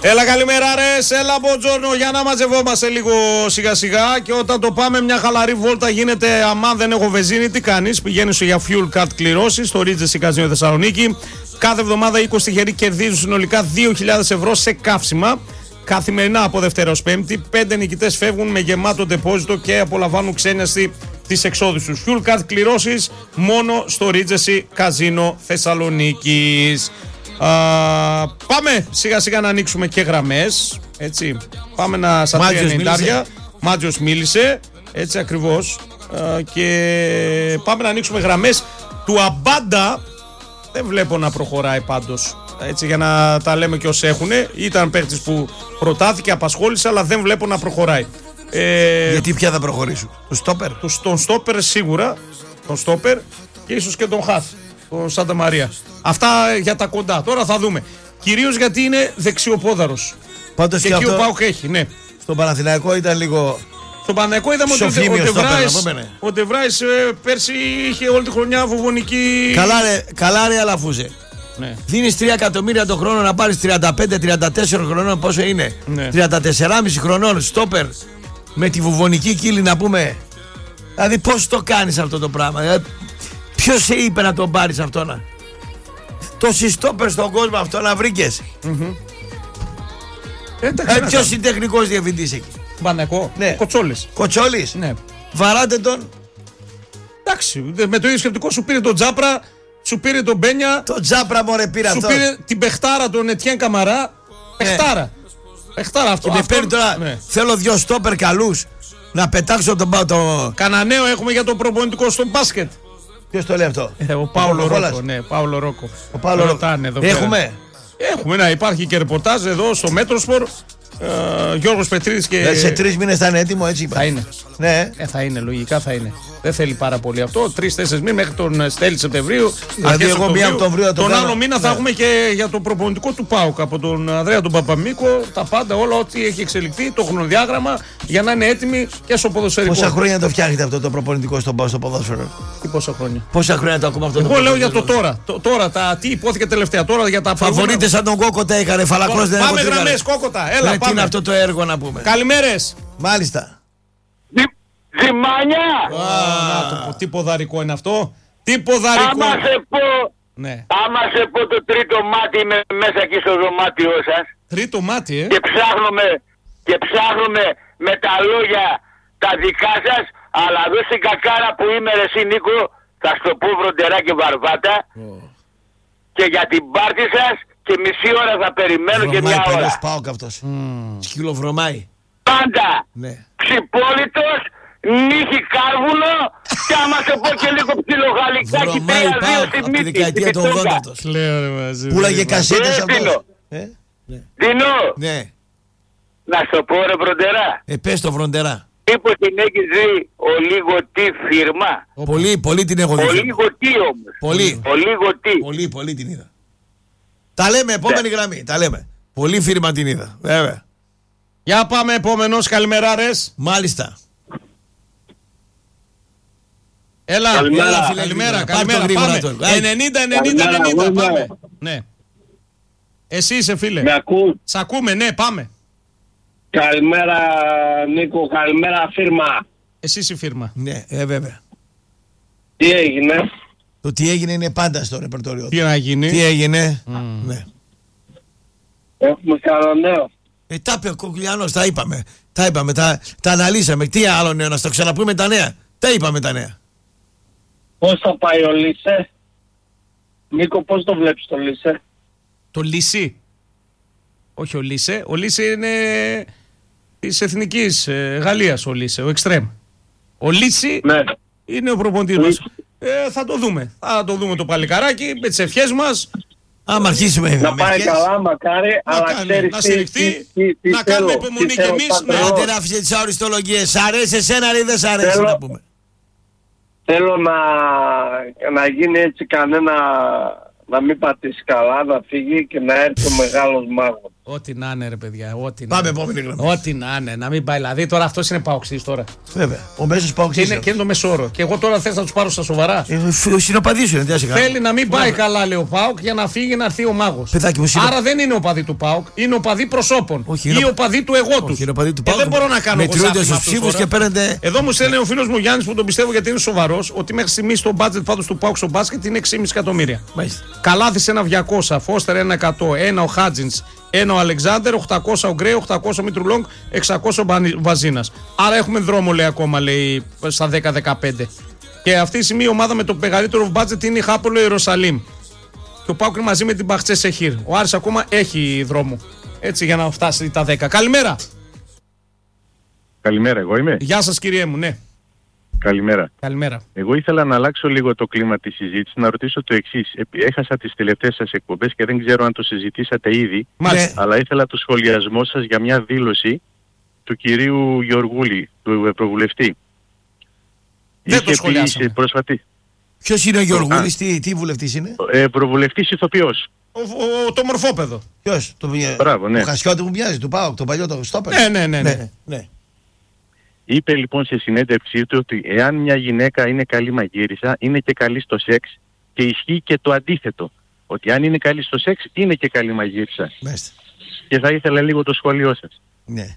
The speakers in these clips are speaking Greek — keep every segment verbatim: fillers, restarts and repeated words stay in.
Έλα καλημέρα ρε, έλα μποτζόρνο, για να μαζευόμαστε λίγο σιγά σιγά. Και όταν το πάμε μια χαλαρή βόλτα γίνεται, αμά δεν έχω βενζίνη, τι κάνεις? Πηγαίνεις για fuel card κληρώσεις στο Regency Casino Θεσσαλονίκη. Κάθε εβδομάδα είκοσι τυχεροί κερδίζουν συνολικά δύο χιλιάδες ευρώ σε καύσιμα. Καθημερινά από Δευτέρα ως Πέμπτη, πέντε νικητές φεύγουν με γεμάτο ντεπόζιτο και απολαμβάνουν ξένιαστη τις εξόδους τους. Fuel card κληρώσεις μόνο στο Regency Casino Θεσσαλονίκης. Α, πάμε σιγά σιγά να ανοίξουμε και γραμμές. Έτσι. Πάμε να στα τρία ενενήντα. Μάτζιος μίλησε. Έτσι ακριβώς. Α, και πάμε να ανοίξουμε γραμμές. Του Αμπάντα δεν βλέπω να προχωράει πάντως. Έτσι, για να τα λέμε και όσοι έχουν. Ήταν παίκτης που προτάθηκε, απασχόλησε, αλλά δεν βλέπω να προχωράει. Ε, Γιατί πια θα προχωρήσουν? Τον στόπερ. Τον στόπερ σίγουρα. Τον στόπερ και ίσως και τον Χαθ. Τον Σάντα Μαρία. Αυτά για τα κοντά. Τώρα θα δούμε. Κυρίως γιατί είναι δεξιοπόδαρος. Πάντως και, και εκεί αυτό... ο Πάουκ έχει, ναι. Στον Παναθηναϊκό ήταν λίγο. Στον Παναθηναϊκό είδαμε ότι ο Ντεβράης, ο Ντεβράης ε, πέρσι είχε όλη τη χρονιά βουβονική. Καλά ρε, καλά ρε Αλαφούζε. Ναι. Δίνεις τρία εκατομμύρια το χρόνο να πάρεις τριάντα πέντε τριάντα τέσσερα χρονών, πόσο είναι? Ναι. τριάντα τέσσερα κόμμα πέντε χρονών στόπερ με τη βουβονική κύλη, να πούμε. Δηλαδή πώς το κάνεις αυτό το πράγμα? Δηλαδή, ποιος σε είπε να τον πάρεις αυτό? Να τόσοι στόπερ στον κόσμο αυτό να βρήκες? Mm-hmm. ε, ε, ποιος είναι τεχνικός διευθυντής εκεί? Παναθηναϊκό, ναι. Κοτσόλης. Κοτσόλης, ναι. Βαράτε τον. Εντάξει, με το ίδιο σκεπτικό σου πήρε τον Τζάπρα, σου πήρε τον Μπένια. Τον Τζάπρα μωρέ πήρε αυτό. Σου πήρε την Πεχτάρα, τον Ετιέν Καμαρά. Πεχτάρα. Ναι. Πεχτάρα αυτό. Και με παίρνει τώρα, ναι. Θέλω δυο στόπερ καλούς να πετάξω τον Πάο. Το... Κανένα νέο έχουμε για το προπονητικό στο μπάσκετ? Ποιος το λέει αυτό? Ε, ο Πάολο Ρόκο. Ναι, Πάολο Ρόκο. Ο Πάολο Ρόκο. Έχουμε. Έχουμε, να υπάρχει και ρεπορτάζ εδώ στο Μέτροσπορ. Uh, Γιώργος Πετρίδης και... Σε τρεις μήνες θα είναι έτοιμο, έτσι είπα. Θα είναι. Ναι. Ε, θα είναι, λογικά θα είναι. Δεν θέλει πάρα πολύ αυτό. Τρεις-τέσσερις μήνες μέχρι τον τέλη Σεπτεμβρίου. Δηλαδή, εγώ μία Οκτωβρίου. Τον άλλο μήνα ναι. θα έχουμε και για το προπονητικό του ΠΑΟΚ από τον Ανδρέα τον Παπαμίκο. Τα πάντα, όλα ό,τι έχει εξελιχθεί, το χρονοδιάγραμμα για να είναι έτοιμοι και στο ποδοσφαιρικό. Πόσα χρόνια το φτιάχνετε αυτό το προπονητικό στον ΠΑΟΚ στο ποδόσφαιρο? Τι πόσα χρόνια? Πόσα χρόνια το ακούμε αυτό? Εγώ λέω για το τώρα. Το, τώρα τα, τι υπόθηκε τελευταία τώρα για τα φαβορίτες σαν τον Κόκοτα είχαν φαλακρός. Πάμε γραμμές, Κόκοτα. Έλα, τι είναι αυτό το έργο να πούμε? Καλημέρες. Μάλιστα. Ζημάνια! Ah. Τι ποδαρικό είναι αυτό? Τι ποδαρικό? Άμα σε πω, ναι. άμα σε πω το τρίτο μάτι είμαι μέσα εκεί στο δωμάτιό σας. Τρίτο μάτι, ε? Και ψάχνουμε, και ψάχνουμε με τα λόγια τα δικά σας, αλλά εδώ στην κακάρα που είμαι ρε εσύ Νίκο, θα στο πω Βροντερά και Βαρβάτα. Oh. Και για την πάρτι σας και μισή ώρα θα περιμένω. Βρωμάει, και μια ώρα. Πάω καυτός. Mm. Σκυλοβρωμάει. Πάντα. Ναι. Ξυπόλυτος. Νύχη κάρβουνο και άμα σε πω και λίγο ψιλογαλλικάκι τρία δύο στη μύτη. Από τη δεκαετία του ογδόντα αυτός. Πούλαγε κασέτες αυτός. Δίνω. Ναι. Να σου πω ρε Βροντερά. Ε, πες το Βροντερά. Μήπως την έχεις δει ο λίγο τι φίρμα? Πολύ, πολύ την έχω δει. Ο λίγο τι όμως. Πολύ. Ο λίγο τι. Πολύ, πολύ την είδα. Τα λέμε, επόμενη γραμμή. Τα λέμε. Πολύ φίρμα την είδα. Βέβαια. Για πάμε επόμενος, καλημεράρες. Μάλιστα. Έλα, καλημέρα, έλα, φίλε, καλημέρα, καλημέρα, πάμε. ενενήντα ενενήντα ενενήντα, πάμε. Ναι. Εσύ είσαι, φίλε. Με ακούς? Σ' ακούμε, ναι, πάμε. Καλημέρα, Νίκο, καλημέρα, φίρμα. Εσύ είσαι φίρμα. Ναι, ε, βέβαια. Τι έγινε? Το τι έγινε είναι πάντα στο ρεπερτόριο. Τι να γίνει? Τι έγινε? Mm. Ναι. Έχουμε καλό νέο. Ε, τα είπε ο Κοκλιανός, τα είπαμε. Τα είπαμε, τα, τα αναλύσαμε. Τι άλλο νέο, να στο ξαναπούμε τα νέα? Τα είπαμε τα νέα. Πώς θα πάει ο Λίσε? Νίκο, πώς το βλέπεις το Λίσε? Το Λίση? Όχι ο Λίσε. Ο Λίσε είναι της Εθνικής ε, Γαλλίας ο Λίσε, ο Εξτρέμ. Ο Λίση ναι. είναι ο προπονητής μας. Ε, θα το δούμε. Θα το δούμε το παλικαράκι με τις ευχές μας. Άμα αρχίσουμε να πάει ευχές, καλά, μακάρι, να αλλά κάνει, ξέρεις να στηριχτεί, να κάνουμε υπομονή κι εμείς. Άντε να αφήσεις τις αοριστολογίες. Σ' αρέσει εσένα ή δεν σ' αρέσει? Θέλω, να πούμε. Θέλω να, να γίνει έτσι κανένα, να μην πατήσει καλά, να φύγει και να έρθει ο μεγάλος μάγος. Ό,τι να είναι, ρε παιδιά. Ό,τι να Πάμε είναι. επόμενη γραμμή. Ό,τι να είναι. Να μην πάει. Δηλαδή τώρα αυτό είναι παοξής τώρα. Βέβαια. Ο μέσος Και παοξής. είναι, και είναι το μεσόρο. Και εγώ τώρα θες να τους πάρω στα σοβαρά. Ο συνοπαδί σου είναι, τι να σε κάνω. Θέλει να μην πάει καλά, λέει ο Πάοκ, για να φύγει να έρθει ο Μάγος. Παιδάκι μου, συνο- Άρα δεν είναι οπαδί του Πάοκ, είναι οπαδί προσώπων. Όχι, Ή είναι ο- οπαδί του εγώ του. Όχι, είναι οπαδί του ΠΑΟΚ. δεν μπορώ να κάνω εγώ Μετριούνται ζάπημα στους αυτούς ψήφους τώρα. και παίρνετε. Εδώ μου στέλνει ο φίλος μου Γιάννης που τον πιστεύω γιατί είναι σοβαρός, ότι μέχρι στιγμής το budget πάντως του Πάοκ στο μπάσκετ είναι έξι κόμμα πέντε εκατομμύρια. Μάλιστα. Καλάθης ένα διακόσια, Φώστερ ένα εκατό, ένα ο Χάτζινς, ένα ο Αλεξάνδερ, οκτακόσια ο Γκρέι, οκτακόσια ο Μητρουλόγκ, εξακόσια ο Βαζίνας. Άρα έχουμε δρόμο, λέει, ακόμα, λέει, στα δέκα δεκαπέντε. Και αυτή τη στιγμή η ομάδα με το μεγαλύτερο budget είναι η Χάπολο Ιερουσαλήμ. Και ο Πάοκ είναι μαζί με την Μπαχτσέ Σεχίρ. Ο Άρης ακόμα έχει δρόμο. Έτσι για να φτάσει τα δέκα. Καλημέρα. Καλημέρα, εγώ είμαι. Γεια σας, κυριέ μου, ναι. Καλημέρα. Καλημέρα. Εγώ ήθελα να αλλάξω λίγο το κλίμα της συζήτησης, να ρωτήσω το εξής. Επί- Έχασα τις τελευταίες σας εκπομπές και δεν ξέρω αν το συζητήσατε ήδη, Μάλιστα. αλλά ήθελα το σχολιασμό σας για μια δήλωση του κυρίου Γεωργούλη, του Ευρωβουλευτή. Δεν το Είχε πει σχολιάσαμε. σε πρόσφατη. Ποιος είναι ο Γεωργούλης, τι, τι βουλευτής είναι. Ε, Ευρωβουλευτής ηθοποιός. Ο, ο, το μορφόπεδο. Ποιος, το, Μπράβο, ναι. ο Χασιώτη που μοιάζει, του ΠΑΟΚ, το παλιό το στόπερ. Ναι, ναι, ναι. ναι. ναι, ναι. Είπε λοιπόν σε συνέντευξή του ότι εάν μια γυναίκα είναι καλή μαγείρισα, είναι και καλή στο σεξ και ισχύει και το αντίθετο. Ότι αν είναι καλή στο σεξ, είναι και καλή μαγείρισα. Μάλιστα. Και θα ήθελα λίγο το σχόλιο σας. Ναι.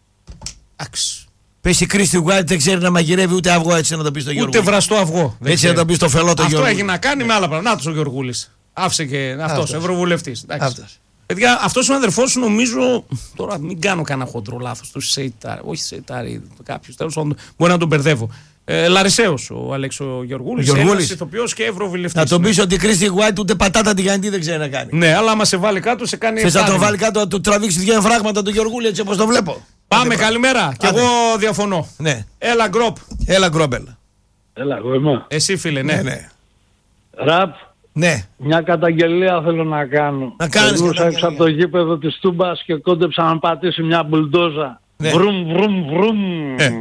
Άξ. Πες η Κρίστη Γουάιτ δεν ξέρει να μαγειρεύει ούτε αυγό, έτσι να το πει στο Γιώργο. Ούτε βραστό αυγό. Δεν Έτσι ξέρει. να το πει στο φελό το Αυτό Γιώργο. έχει να κάνει με άλλα πράγματα. Νάτος ο Γεωργούλης. Άφησε και αυτός, Αυτός. ευρωβουλευτής. Εντάξει. Αυτός. Παιδιά, αυτός ο αδερφός σου νομίζω. Τώρα μην κάνω κανένα χοντρό λάθος. Του Σεϊτάρη. Όχι Σεϊτάρη, κάποιος τέλος πάντων. Μπορεί να τον μπερδεύω. Ε, Λαρισαίος ο Αλέξο Γεωργούλης. Ο Γεωργούλης. Ένας ηθοποιός και ευρωβουλευτής. Να τον Ναι. πει ότι η Κρίστη Γουάιτ ούτε πατάτα τηγανιτή δεν ξέρει να κάνει. Ναι, αλλά άμα σε βάλει κάτω, σε κάνει. Θες να το εφτάδημα. βάλει κάτω, να του τραβήξει δύο εμφράγματα του Γεωργούλη έτσι όπως το βλέπω. Πάμε, Άντε, καλημέρα. Κι Άντε. εγώ διαφωνώ. Ναι. Έλα, γκροπ. Έλα γκρόμπελ. Έλα, εγώ είμαι. Εσύ, φίλε, ναι. Ναι, ναι. Ραπ, Ναι. μια καταγγελία θέλω να κάνω. Να κάνεις Περνούσα καταγγελία. έξω από το γήπεδο της Τούμπας και κόντεψα να πατήσει μια μπουλντόζα. Ναι. Βρουμ, βρουμ, βρουμ. Ε.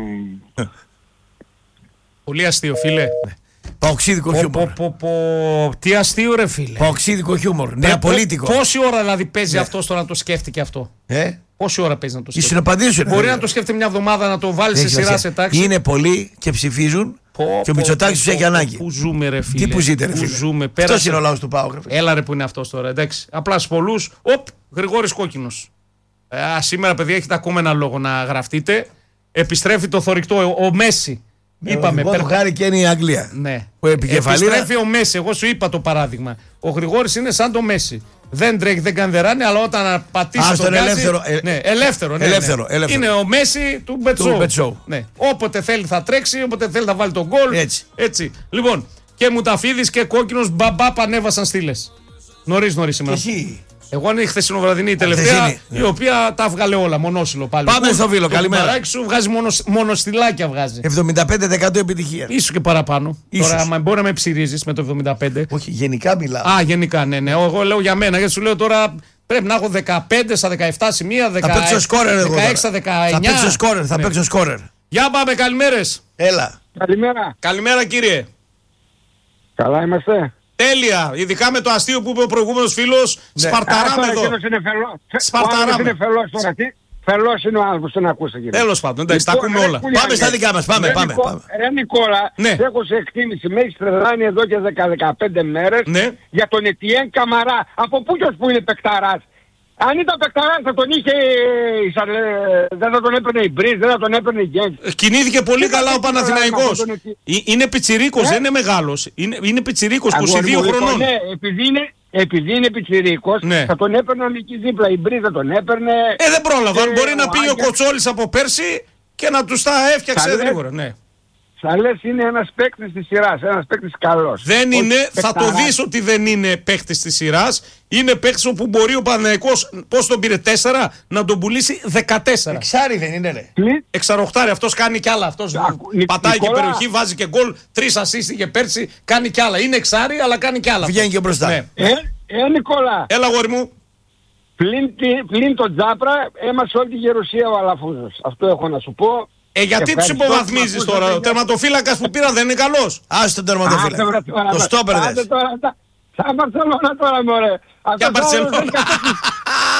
Πολύ αστείο, φίλε. Παοξίδικο Πω, χιούμορ. πω, πω, πω. Τι αστείο, ρε φίλε. Παοξίδικο χιούμορ. Ε, Νεαπολίτικο. πο- Πόση ώρα δηλαδή παίζει Ναι. αυτό τώρα να το σκέφτηκε αυτό. Ε, Πόση ώρα παίζει να το οι σκέφτεται. συνοπαδοί σου είναι. Μπορεί βέβαια. να το σκέφτεται μια εβδομάδα να το βάλει σε Έχει σειρά σημασία. σε τάξη. Είναι πολλοί και ψηφίζουν Πω, και ο πω, Μητσοτάκης πω, τους έχει πω, ανάγκη. Πού ζούμε, ρε φίλε. Τι που ζείτε, ρε Πού φίλε. ζούμε. Αυτός Πέρασε. είναι ο λαός του ΠΑΟΚ. ρε φίλε. Έλα ρε που είναι αυτό τώρα, εντάξει. Απλά στου πολλού. Οπ, Γρηγόρης Κόκκινος. Ε, σήμερα, παιδιά, έχετε ακόμα ένα λόγο να γραφτείτε. Επιστρέφει το θορυκτό, ο, ο Μέση. Είπαμε. Εγώ πέρα- του χάρη και είναι η Αγγλία. Ναι. Ο επικεφαλής- Επιστρέφει ο Μέση. Εγώ σου είπα το παράδειγμα. Ο Γρηγόρης είναι σαν το Μέση. Δεν τρέχει, δεν κάνει δεράνι, αλλά όταν πατήσει Άστον τον γκάζι- ελεύθερο, ε, ναι, ελεύθερο, ναι, ελεύθερο, ναι. ελεύθερο. Είναι ο Μέση του Μπετσόου. Μπετσόου. Ναι. Όποτε θέλει θα τρέξει, όποτε θέλει θα βάλει τον γκολ. Έτσι. Έτσι. Λοιπόν, και Μουταφίδης και Κόκκινος μπαμπά πανέβασαν στήλες. Νωρίς νωρίς Και σήμερα. εσύ. Εγώ είναι η χθεσινοβραδινή η τελευταία, χθεσινή, η οποία τα βγάλε όλα, μονόσυλο πάλι. Πάμε Λοιπόν, στο Βίλο, το καλημέρα. κουμπαράκι σου βγάζει μόνο, μονοστιλάκια βγάζει. εβδομήντα πέντε τοις εκατό επιτυχία. Ίσως και παραπάνω. Ίσως. Τώρα, άμα μπορεί να με ψηρίζεις με το εβδομήντα πέντε. Όχι, γενικά μιλάω. Α, γενικά, ναι, ναι. Εγώ λέω για μένα, γιατί σου λέω τώρα πρέπει να έχω δεκαπέντε στα δεκαεπτά σημεία, Θα δεκαέξι παίξω σκόρερ εγώ. δεκαέξι στα τώρα. δεκαεννιά. Θα παίξω σκόρερ, θα Ναι. παίξω σκόρερ. Για πάμε, καλημέρες. Έλα. Καλημέρα. Καλημέρα, κύριε. Καλά είμαστε. Τέλεια. Ειδικά με το αστείο που είπε ο προηγούμενος φίλος. Σπαρταράμε εδώ. είναι φελό. Σπαρταράμε. Ο άλλος είναι φελός τώρα. Τι? Φελός είναι ο άλλος που τον ακούσα. κύριε. Τέλος πάντων, εντάξει, τα Λοιπόν, ακούμε ρε, όλα. πουλιά, Πάμε στα ρε. δικά μας, πάμε, Ρε, πάμε, Νικό- πάμε. Ρε Νικόλα, Ναι. σε έχω σε εκτίμηση. Με έχεις τρελάνει εδώ και δέκα με δεκαπέντε μέρες Ναι. για τον Ετιέν Καμαρά. Από πού και ως που είναι παικταράς. Αν ήταν παικταράς θα τον είχε, η Σαρλέ- δεν θα τον έπαιρνε η Μπρίζ, δεν θα τον έπαιρνε η Γκέντ. Ε, Κινήθηκε πολύ Τι καλά ο θα πει Παναθηναϊκός. τώρα, τον Ε, Είναι πιτσιρίκος, Ε? δεν είναι μεγάλος. Είναι, είναι πιτσιρίκος, είκοσι Αγόρι δύο μου, λοιπόν, χρονών. Ναι, επειδή είναι, επειδή είναι πιτσιρίκος, Ναι. θα τον έπαιρναν εκεί δίπλα. Η Μπρίζ θα τον έπαιρνε. Ε, δεν πρόλαβαν. Ε, Μπορεί να ο πήγε ο Άγγελ- Κοτσόλης από πέρσι και να τους τα έφτιαξε Θα λες- γρήγορα. Ναι. Θα λες είναι ένας παίκτης της σειράς, ένας παίκτης καλός. Δεν Όχι είναι, θα το παικταράς. δεις ότι δεν είναι παίχτης της σειράς. Είναι παίχτης όπου μπορεί ο Παναθηναϊκός, πώς τον πήρε τέσσερα, να τον πουλήσει δεκατέσσερα. Εξάρι δεν είναι, ρε. Πλην- Εξαροχτάρι, αυτός κάνει κι άλλα. Αυτός Ακού- Νι- πατάει και Νικόλα. περιοχή, βάζει και γκολ. Τρεις ασίστη και πέρσι, κάνει κι άλλα. Είναι εξάρι, αλλά κάνει κι άλλα. Βγαίνει αυτός. και μπροστά. Ναι. Ε, ε, Νικόλα, Έλα, γόρι μου. πλην, τη- πλην τον Τζάπρα έμασε όλη τη γερουσία ο Αλαφούζος. Αυτό έχω να σου πω. Ε, γιατί τους Ευχαριστώ υποβαθμίζεις που τώρα. Ο ακούσατε. τερματοφύλακας που πήραν δεν είναι καλός. Άσε τον Άντε, τερματοφύλακα. βρε, τώρα, Το βρε. στόπερ Άντε δες. τώρα, τα- Σαν Μπαρσελόνα τώρα, μωρέ. Για Αυτό Μπαρσελόνα. δεν είναι καθόλου-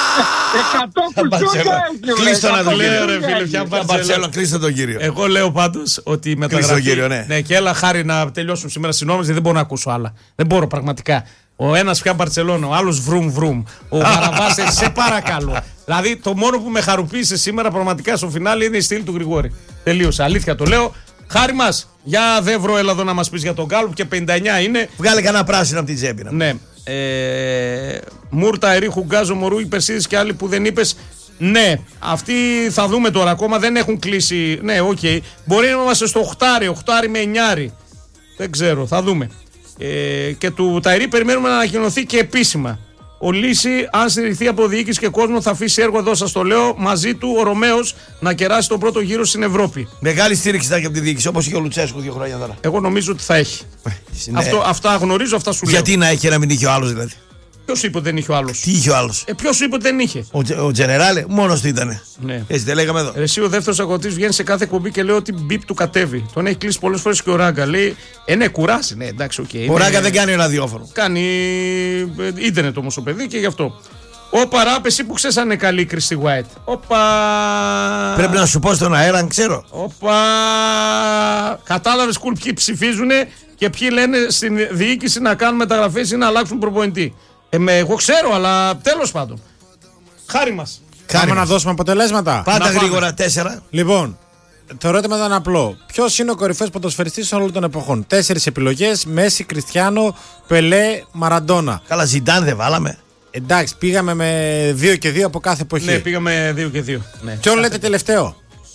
Εκατό κουσούρια έχει. Κλείστο να το λέω, ρε φίλε, πια Μπαρτσέλο, κλείστε τον κύριο. Εγώ λέω πάντως ότι η μεταγραφή. τον κύριο, ναι. Ναι, και έλα χάρη να τελειώσουμε σήμερα συνόμες, γιατί δεν μπορώ να ακούσω άλλα. Δεν μπορώ πραγματικά. Ο ένας πια Μπαρτσελόνα, ο άλλος βρουμ βρουμ. Ο Βαραβάς, σε παρακαλώ. Δηλαδή το μόνο που με χαροποίησε σήμερα πραγματικά στο φινάλι είναι η στήλη του Γρηγόρη. Τελείωσε. Αλήθεια το λέω. Χάρη μας, για δε βρω, έλα εδώ να μας πεις για τον Γκάλουπ και πενήντα εννιά είναι. Βγάλε κανένα πράσινο από την τσέπη. Ναι. Ε, Μούρτα, Ερίχου, Γκάζο, Μωρού, Υπερσίδης και άλλοι που δεν είπες. Ναι, αυτοί θα δούμε τώρα. Ακόμα δεν έχουν κλείσει. Ναι, οκ. Okay. Μπορεί να είμαστε στο οχτάρι, οχτάρι με εννιάρι. Δεν ξέρω, θα δούμε. Ε, και του Ταϊρή περιμένουμε να ανακοινωθεί και επίσημα. Ο Λύση, αν στηριχθεί από διοίκηση και κόσμο, θα αφήσει έργο εδώ, σας το λέω. Μαζί του ο Ρωμαίος να κεράσει τον πρώτο γύρο στην Ευρώπη. Μεγάλη στήριξη θα έχει από τη διοίκηση, όπως είχε ο Λουτσέσκου δύο χρόνια τώρα. Εγώ νομίζω ότι θα έχει. Ναι. Αυτό, αυτά γνωρίζω, αυτά σου λέω. Γιατί να έχει και να μην είχε ο άλλος δηλαδή. Ποιος είπε ότι δεν είχε ο άλλος? Τι είχε ο άλλος? Ε, ποιος είπε ότι δεν είχε? Ο, ο Τζενεράλε, μόνος του ήτανε. Ναι. Έτσι δεν λέγαμε εδώ. Ρε, εσύ ο δεύτερος αγωνιστής βγαίνει σε κάθε εκπομπή και λέει ότι μπιπ του κατέβει. Τον έχει κλείσει πολλές φορές και ο Ράγκα. Λέει, ε, ναι, κουράσει. Ναι, εντάξει, οκ. Okay. Ο Ράγκα δεν κάνει ραδιόφωνο. Κάνει ίντερνετ όμως ο παιδί και γι' αυτό. Όπα Ράπ, εσύ που ξέρεις αν είναι καλή η Κριστί Γουάιτ. Όπα. Πρέπει να σου πω στον αέρα, αν ξέρω. Όπα. Κατάλαβες κουλ ποιοι ψηφίζουνε και ποιοι λένε στην διοίκηση να κάνουν μεταγραφές ή να αλλάξουν προπονητή. Ε, με, εγώ ξέρω, αλλά τέλος πάντων. Χάρη μας. Πάμε να δώσουμε αποτελέσματα. Πάντα γρήγορα, τέσσερα. Λοιπόν, το ερώτημα ήταν απλό. Ποιος είναι ο κορυφαίος ποδοσφαιριστής όλων των εποχών? Τέσσερις επιλογές: Μέση, Κριστιάνο, Πελέ, Μαραντόνα. Καλά, Ζιντάν δεν βάλαμε. Εντάξει, πήγαμε με δύο και δύο από κάθε εποχή. Ναι, πήγαμε δύο και δύο. Ναι. Ποιον λέτε τελευταίο?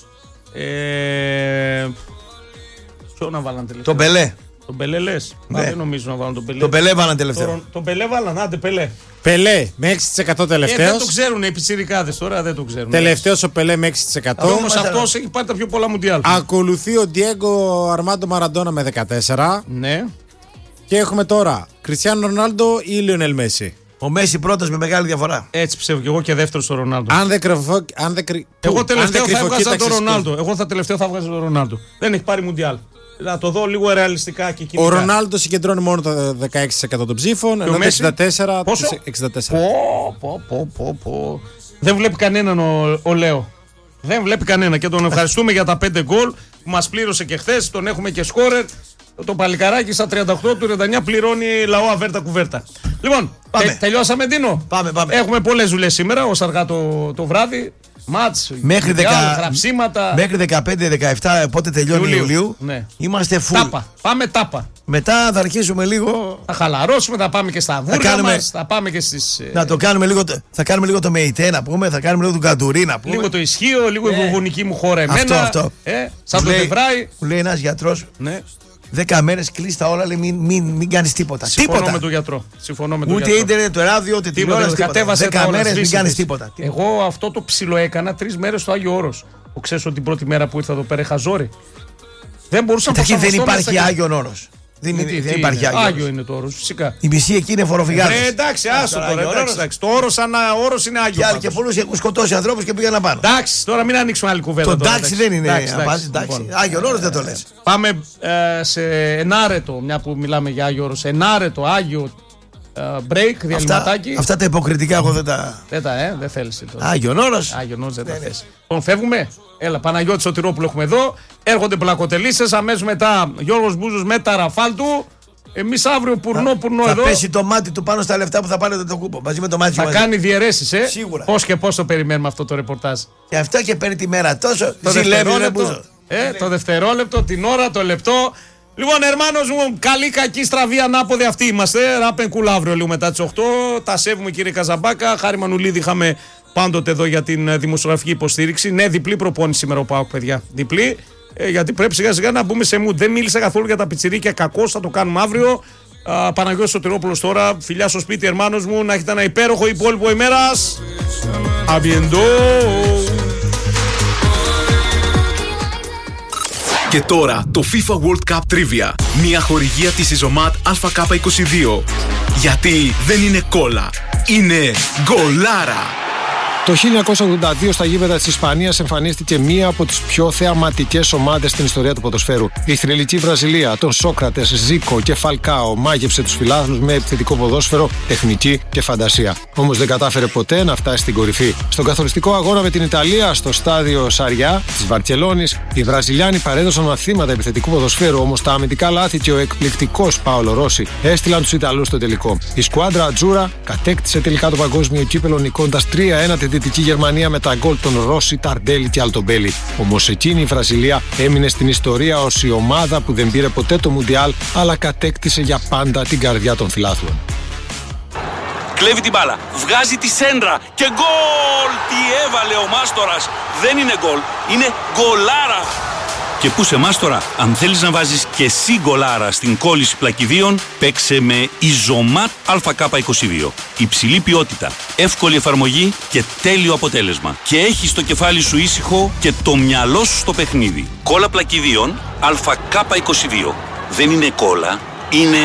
Ε... Ποιον να βάλαν τελευταίο? Τον Πελέ. Τον Πελέ λες? Ναι. Δεν νομίζω να βάλουν τον Πελέ. Τον Πελέ βάλαν τελευταίο. Τον, τον Πελέ βάλαν, άντε Πελέ. Πελέ με έξι τοις εκατό Ε, τελευταίος. δεν το ξέρουν οι πιτσιρικάδες τώρα, δεν το ξέρουν. Τελευταίος ο Πελέ με έξι τοις εκατό. Όμως αυτός έχει πάρει τα πιο πολλά μουντιάλ. Ακολουθεί ο Ντιέγκο Αρμάντο Μαραντόνα με δεκατέσσερα. Ναι. Και έχουμε τώρα Κριστιάνο Ρονάλντο ή Λιονέλ Μέση. Ο Μέση πρώτος με μεγάλη διαφορά. Έτσι πιστεύω και εγώ και δεύτερος ο Ρονάλντο. Αν δεν κρυφω... αν δεν κρυ... Εγώ Πού? τελευταίο Αν δεν θα έβγαζα τον κρυφοκοίταξες Ρονάλντο. Εγώ θα τελευταίο θα έβγαζα τον Ρονάλντο. Δεν έχει πάρει μουντιάλ. Να το δω λίγο ρεαλιστικά και κοινικά. Ο Ρονάλντο συγκεντρώνει μόνο το δεκαέξι τοις εκατό των ψήφων, ενώ το εξήντα τέσσερα τοις εκατό. Πόσο? εξήντα τέσσερα. Πω, πω, πω, πω, πω. Δεν βλέπει κανέναν ο, ο Λέο. Δεν βλέπει κανένα και τον ευχαριστούμε για τα πέντε γκολ που μας πλήρωσε και χθες. Τον έχουμε και σκόρερ. Το παλικαράκι στα τριάντα οκτώ του τριάντα εννιά πληρώνει λαό αβέρτα κουβέρτα. Λοιπόν, τε, τελειώσαμε Ντίνο. Πάμε, πάμε. Έχουμε πολλές δουλειές σήμερα, ως αργά το, το βράδυ. Μάτς, Μέχρι, μουντιάλ, δεκα... γραψίματα. Μέχρι δεκαπέντε δεκαεπτά, πότε τελειώνει Ιουλίου. Ιουλίου. Ναι. Είμαστε full. Τάπα. Πάμε τάπα. Μετά θα αρχίσουμε λίγο. Θα χαλαρώσουμε, θα πάμε και στα βούρια κάνουμε... μας, θα πάμε και στις... Να το κάνουμε λίγο, θα κάνουμε λίγο το ΜΕΙΤΕ να πούμε, θα κάνουμε λίγο τον Καντουρί να πούμε. Λίγο το ισχύο, λίγο η βουβουνική μου χώρα εμένα. Αυτό, αυτό. Ε, σαν το Δεβράι. Μου λέει ένας γιατρός, Ναι. δέκα μέρες κλείσει τα όλα, λέει μην, μην, μην κάνεις τίποτα. Συμφωνώ τίποτα. με τον γιατρό. Συμφωνώ με τον Ούτε γιατρό. ίντερνετ, το ράδιο, ούτε Τίποτα, τίποτα. κατέβασε τα δέκα όλα, μέρες μην σβήσε κάνεις τις. τίποτα. Εγώ αυτό το ψιλο έκανα τρεις μέρες στο Άγιο Όρος. Ο ξέρεις ότι την πρώτη μέρα που ήρθα εδώ πέρα είχα ζόρι. Δεν μπορούσα να Καταρχήν δεν προσαρμοστώ υπάρχει μέσα- Άγιον Όρος. Δεν, Ε, είναι- τι- δεν τι υπάρχει είναι? Άγιο Άγιο Όρος. είναι το Όρος, φυσικά. Η μισή εκεί είναι φοροφυγάδες. Ε, εντάξει, άσο τώρα, τώρα. Άγιο Εντάξει, Όρος. εντάξει. Το Όρος σαν Όρος είναι Άγιο. Και άλλοι πάντως. και πολλούς έχουν σκοτώσει ανθρώπους και πήγαν πάνω. Εντάξει, τώρα μην ανοίξουμε άλλη κουβέντα. Το τώρα, εντάξει δεν είναι Εντάξει, απάντηση. εντάξει, Εντάξει. λοιπόν. Άγιον Όρος δεν το λες. Πάμε ε, σε ενάρετο, μια που μιλάμε για Άγιο Όρος, ενάρετο Άγιο ε, break, Αυτά, διαλυματάκι. αυτά τα υποκριτικά εγώ δεν τα. Δεν τα, ε, δεν θέλεις τώρα. Άγιον Όρος. Άγιο Όρος δεν τα Ναι, ναι. θες. Λοιπόν, φεύγουμε. Έλα, Παναγιώτη Σωτηρόπουλο έχουμε εδώ. Έρχονται πλακοτελίσσες. Αμέσως μετά Γιώργος Μπούζος με τα Ραφάλτου. Εμείς αύριο πουρνό πουρνό Θα εδώ. πέσει το μάτι του πάνω στα λεφτά που θα πάρετε το κούπο. Μαζί με το μάτι Θα μαζί. κάνει διαιρέσεις, ε. Σίγουρα. Πώς και πώς το περιμένουμε αυτό το ρεπορτάζ. Και αυτό και παίρνει τη μέρα τόσο. Το Ζηλεύει, ρε δευτερόλεπτο, Μπούζο. ε, το δευτερόλεπτο, την ώρα, το λεπτό. Λοιπόν, ερμάνος μου, καλή, κακή, στραβή, ανάποδη αυτή είμαστε. Ράπεν κουλ αύριο λίγο μετά τις οκτώ. Τα σέβουμε, κύριε Καζαμπάκα. Χάρη Μανουλίδη είχαμε πάντοτε εδώ για την ε, δημοσιογραφική υποστήριξη. Ναι, διπλή προπόνηση σήμερα ο ΠΑΟΚ, παιδιά. Διπλή. Ε, γιατί πρέπει σιγά σιγά να μπούμε σε mood. Δεν μίλησα καθόλου για τα πιτσιρίκια. Κακώς, θα το κάνουμε αύριο. Α, Παναγιώτης Σωτηρόπουλος τώρα. Φιλιά στο σπίτι, ερμάνος μου. Να έχετε ένα υπέροχο υπόλοιπο ημέρας. Αμπιεντό. Και τώρα το FIFA World Cup Trivia. Μια χορηγία της Ιζωμάτ Α Κ είκοσι δύο. Γιατί δεν είναι κόλλα, είναι γκολάρα. Το χίλια εννιακόσια ογδόντα δύο στα γήπεδα της Ισπανίας εμφανίστηκε μία από τις πιο θεαματικές ομάδες στην ιστορία του ποδοσφαίρου. Η θρυλική Βραζιλία, των Σόκρατες, Ζίκο και Φαλκάο μάγεψε τους φιλάθλους με επιθετικό ποδόσφαιρο, τεχνική και φαντασία. Όμως δεν κατάφερε ποτέ να φτάσει στην κορυφή. Στον καθοριστικό αγώνα με την Ιταλία, στο στάδιο Σαριά της Βαρκελόνης, οι Βραζιλιάνοι παρέδωσαν μαθήματα επιθετικού ποδοσφαίρου, όμως τα αμυντικά λάθη και ο εκπληκτικός Πάολο Ρώση έστειλαν τους Ιταλούς στο τελικό. Η σκουάντρα Ατζούρα κατέκτησε τελικά το παγκόσμιο κύπελο νικώντας τρία ένα τη Δυτική Γερμανία με τα γκολ των Ρώση, Ταρντέλη και Αλτομπέλη. Όμως εκείνη η Βραζιλία έμεινε στην ιστορία ως η ομάδα που δεν πήρε ποτέ το Μουντιάλ, αλλά κατέκτησε για πάντα την καρδιά των φιλάθλων. Κλέβει την μπάλα, βγάζει τη σέντρα και γκολ! Τι έβαλε ο Μάστορας! Δεν είναι γκολ, είναι γκολάρα! Και πού σε Μάστορα, αν θέλεις να βάζεις και εσύ γκολάρα στην κόλληση πλακιδίων, παίξε με Ιζομάτ Α Κ είκοσι δύο. Υψηλή ποιότητα, εύκολη εφαρμογή και τέλειο αποτέλεσμα. Και έχεις το κεφάλι σου ήσυχο και το μυαλό σου στο παιχνίδι. Κόλλα πλακιδίων Α Κ είκοσι δύο. Δεν είναι κόλλα, είναι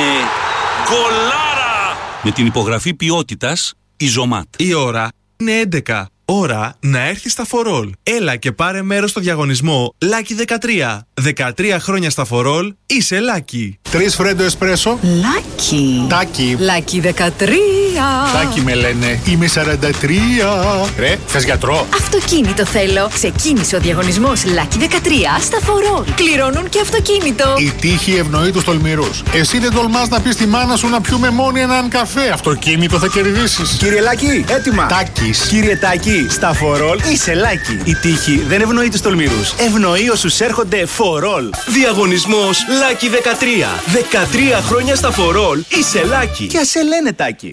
γκολάρα! Με την υπογραφή ποιότητας Ιζομάτ. Η ώρα είναι έντεκα. Ώρα να έρθει στα φορόλ. Έλα και πάρε μέρος στο διαγωνισμό Λάκι δεκατρία. δεκατρία χρόνια στα φορόλ, είσαι Λάκι. Τρεις φρέντο εσπρέσο. Λάκι. Τάκι. Λάκι δεκατρία. Τάκι με λένε. Είμαι σαράντα τρία. Ρε, θες γιατρό? Αυτοκίνητο θέλω. Ξεκίνησε ο διαγωνισμός Λάκι δεκατρία στα φορόλ. Κληρώνουν και αυτοκίνητο. Η τύχη ευνοεί τους τολμηρούς. Εσύ δεν τολμάς να πεις στη μάνα σου να πιούμε μόνοι έναν καφέ. Αυτοκίνητο θα κερδίσεις. Κύριε Λάκι, έτοιμα. Τάκης. Κύριε Τάκη, στα φορόλ είσαι Λάκι. Η τύχη δεν ευνοεί τους τολμηρούς. Ευνοεί όσους έρχονται φορόλ. Διαγωνισμός Λάκι δεκατρία. δεκατρία χρόνια στα φορόλ είσαι Λάκι. Και ας σε λένε Τάκη.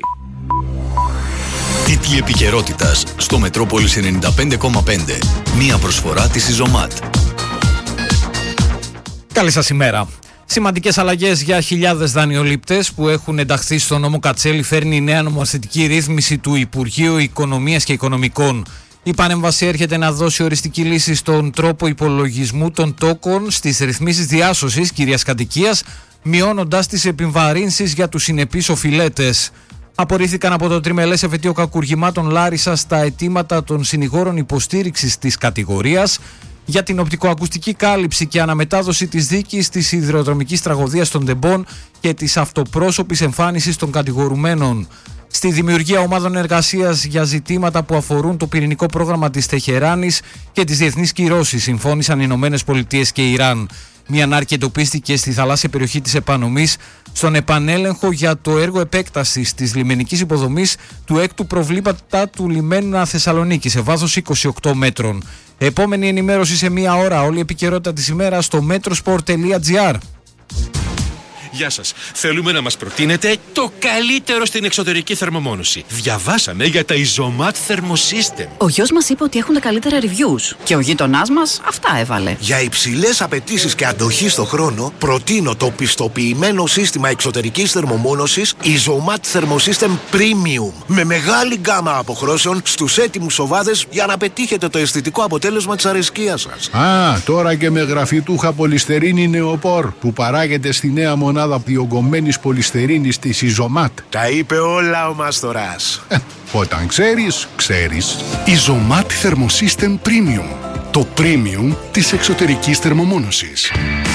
Τίτλοι επικαιρότητας στο Μετρόπολης ενενήντα πέντε κόμμα πέντε. Μία προσφορά της Ιζομάτ. Καλή σας ημέρα. Σημαντικές αλλαγές για χιλιάδες δανειολήπτες που έχουν ενταχθεί στο νόμο Κατσέλη φέρνει η νέα νομοθετική ρύθμιση του Υπουργείου Οικονομίας και Οικονομικών. Η πανέμβαση έρχεται να δώσει οριστική λύση στον τρόπο υπολογισμού των τόκων στις ρυθμίσεις διάσωσης κυρίας κατοικίας, μειώνοντας τις επιβαρύνσεις για τους συνεπείς οφειλέτες. Απορρίφθηκαν από το τριμελές εφετείο κακουργημάτων Λάρισα στα αιτήματα των συνηγόρων υποστήριξης της κατηγορίας για την οπτικοακουστική κάλυψη και αναμετάδοση της δίκης της σιδηροδρομικής τραγωδίας των Τεμπών και της αυτοπρόσωπης εμφάνισης των κατηγορουμένων. Στη δημιουργία ομάδων εργασίας για ζητήματα που αφορούν το πυρηνικό πρόγραμμα της Τεχεράνης και τις διεθνείς κυρώσεις συμφώνησαν οι Ηνωμένες Πολιτείες και Ιράν. Μια ανάρκη εντοπίστηκε στη θαλάσσια περιοχή της Επανομής στον επανέλεγχο για το έργο επέκτασης της λιμενικής υποδομής του έκτου προβλήματα του λιμένα Θεσσαλονίκη σε βάθος είκοσι οκτώ μέτρων. Επόμενη ενημέρωση σε μία ώρα. Όλη η επικαιρότητα της ημέρας στο metrosport τελεία gr. Γεια σας. Θέλουμε να μας προτείνετε το καλύτερο στην εξωτερική θερμομόνωση. Διαβάσαμε για τα Isomat Thermosystem. Ο γιος μας είπε ότι έχουν τα καλύτερα reviews και ο γείτονάς μας αυτά έβαλε. Για υψηλές απαιτήσεις και αντοχή στο χρόνο, προτείνω το πιστοποιημένο σύστημα εξωτερικής θερμομόνωσης Isomat Thermosystem Premium με μεγάλη γκάμα αποχρώσεων στους έτοιμους οβάδες για να πετύχετε το αισθητικό αποτέλεσμα της αρεσκίας σας. Α, τώρα και με γραφιτούχα πολυστερίνη νεοπόρ που παράγεται στη νέα μονάδα διογκωμένης πολυστερίνης της Ιζομάτ. Τα είπε όλα ο Μάστορας. Ε, όταν ξέρεις, ξέρεις. Ιζομάτ Thermosystem Premium. Το premium της εξωτερικής θερμομόνωσης.